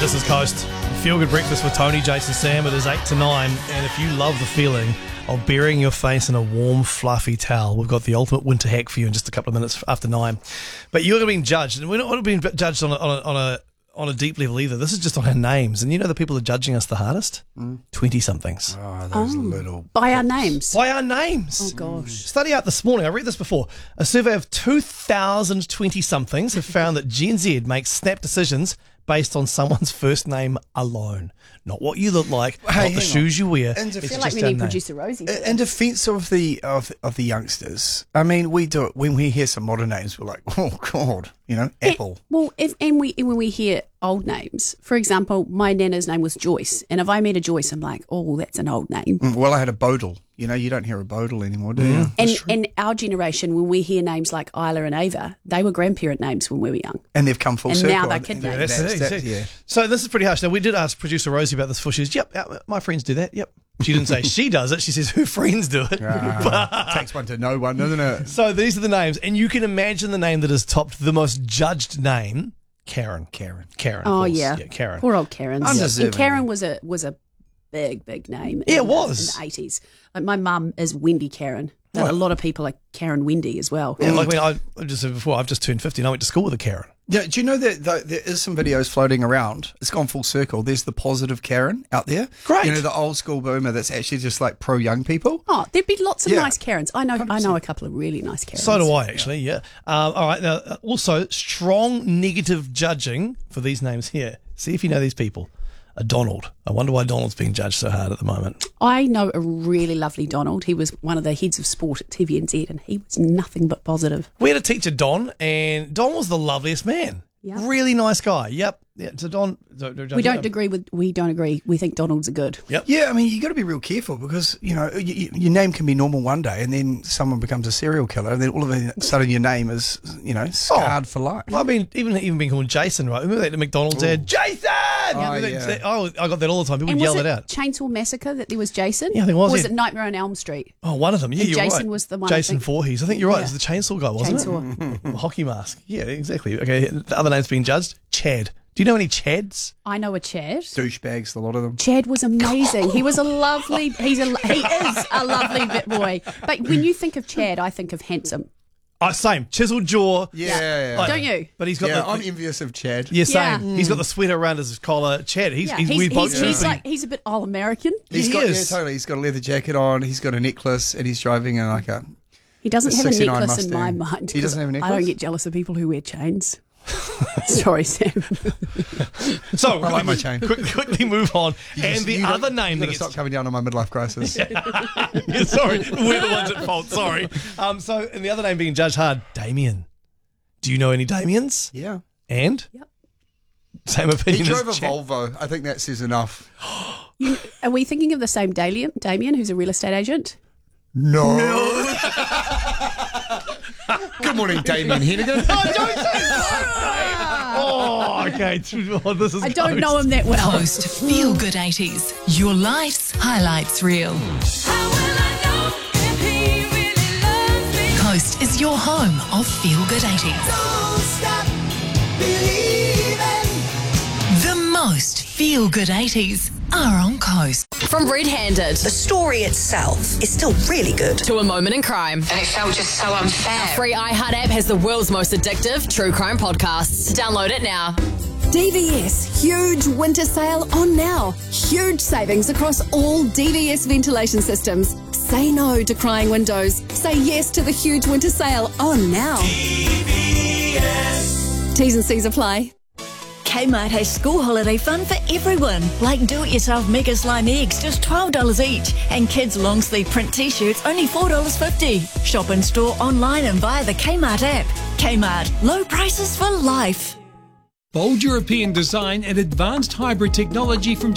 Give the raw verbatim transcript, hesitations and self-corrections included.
This is Coast. Feel Good Breakfast with Tony, Jason, Sam. It is eight to nine. And if you love the feeling of burying your face in a warm, fluffy towel, we've got the ultimate winter hack for you in just a couple of minutes after nine. But you're being judged. And we're not being judged on a, on a, on a on a deep level either. This is just on our names. And you know the people that are judging us the hardest? twenty-somethings. Oh, those Oh, little... by our names. By our names. Oh, gosh. Study out this morning, I read this before. A survey of two thousand twenty-somethings have found that Gen Z makes snap decisions based on someone's first name alone. Not what you look like, Hey, not the hang shoes you wear. And It's I feel just like we our need name. producer Rosie. for In that. defence of the of of the youngsters, I mean, we do it when we hear some modern names. We're like, oh God, you know, Apple. Well, if, and we when we hear old names, for example, my nana's name was Joyce, and if I meet a Joyce, I'm like, oh, that's an old name. Mm, Well, I had a Bodle. You know, you don't hear a Bodle anymore, do you? And and our generation, when we hear names like Isla and Ava, they were grandparent names when we were young. And they've come full And circle. now they're kid names. That's that's- it, that's- see. yeah. So this is pretty harsh. Now, we did ask producer Rosie about this before. She says, yep, yeah, my friends do that, yep. She didn't say she does it. She says her friends do it. Ah, takes one to know one, doesn't it? So these are the names. And you can imagine the name that has topped the most judged name, Karen. Karen. Karen, of Oh course. yeah. Karen. Poor old Karen. Undeserving. And Karen was a was a big big name. Yeah, it in, was. in the eighties. Like my mum is Wendy Karen. But a lot of people are Karen Wendy as well. Yeah, like I mean, I, I just said before, I've just turned fifty and I went to school with a Karen. Yeah, do you know that th- there is some videos floating around? It's gone full circle. There's the positive Karen out there. Great. You know, the old school boomer that's actually just like pro young people. Oh, there'd be lots of Yeah. nice Karens. I know I know a couple of really nice Karens. So do I, actually, yeah. Um, all right, now, uh, also, strong negative judging for these names here. See if you know these people. A Donald. I wonder why Donald's being judged so hard at the moment. I know a really lovely Donald. He was one of the heads of sport at T V N Z, and he was nothing but positive. We had a teacher, Don, and Don was the loveliest man. Yeah. Really nice guy. Yep. Yeah, so Don... Don't, don't We judge don't him. agree with. We don't agree. We think Donalds are good. Yep. Yeah, I mean, you got to be real careful because, you know, y- y- your name can be normal one day and then someone becomes a serial killer and then all of a sudden your name is, you know, scarred for life. Well, I mean, even even being called Jason, right? Remember that McDonald's ad? Jason! Oh, That- yeah. that- oh, I got that all the time. People And would was yell it it out. Chainsaw Massacre that there was Jason? Yeah, I think it was, Or was yeah. it Nightmare on Elm Street? Oh, one of them. Yeah, And you're Jason right. was the one, I Jason think- Voorhees. I think you're right. Yeah. It's the chainsaw guy, wasn't Chainsaw. it? Hockey mask. Yeah, exactly. Okay, the other names being judged. Chad. Do you know any Chads? I know a Chad. Douchebags, a lot of them. Chad was amazing. He was a lovely. He's a. He is a lovely bit boy. But when you think of Chad, I think of handsome. Oh, same. Chiseled jaw. Yeah, yeah. Like- Don't you? But he's got Yeah, the... I'm envious of Chad. yeah, same. Yeah. He's got the sweater around his collar. Chad, he's, Yeah, he's, he's, we he's, both he's, choose like he's a bit all American. He's He got, is. yeah, totally. He's got a leather jacket on. He's got a necklace, and he's driving in like a. He doesn't A have a sixty-nine necklace in my Mustang. mind. He doesn't have a 'cause I necklace? don't get jealous of people who wear chains. Sorry, Sam. So, I like my chain. Quick, quickly move on. You and just- the you other gotta- name you that gotta gets... stop coming down on my midlife crisis. Yeah, sorry, we're the ones at fault. Sorry. Um, so, and the other name being judged hard, Damien. Do you know any Damiens? Yeah. And? Yep. Same opinion He drove a as Chad. Volvo. I think that says enough. You, are we thinking of the same Damien, Damien, who's a real estate agent? No. Good morning, Damien Hennigan. Oh, okay. Oh, this is I don't close. know him that well. Coast Feel Good eighties. Your life's highlights reel. Coast is your home of Feel Good eighties. The most Feel Good eighties are on Coast. From Red Handed The story itself is still really good. to A Moment in Crime. And it felt just so unfair. Free iHeart app has the world's most addictive true crime podcasts. Download it now. D V S huge winter sale on now. Huge savings across all D V S ventilation systems. Say no to crying windows. Say yes to the huge winter sale on now. D V S. T's and C's apply. Kmart has school holiday fun for everyone, like do-it-yourself Mega Slime eggs, just twelve dollars each, and kids' long-sleeve print t-shirts, only four dollars fifty. Shop in store, online and via the Kmart app. Kmart, low prices for life. Bold European design and advanced hybrid technology from